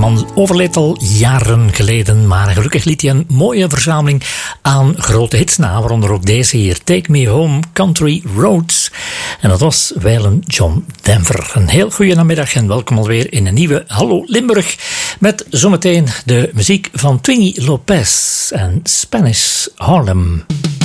man overleed al jaren geleden, maar gelukkig liet hij een mooie verzameling aan grote hits na, waaronder ook deze hier, Take Me Home, Country Roads. En dat was wijlen John Denver. Een heel goede namiddag en welkom alweer in een nieuwe Hallo Limburg, met zometeen de muziek van Twingy Lopez en Spanish Harlem.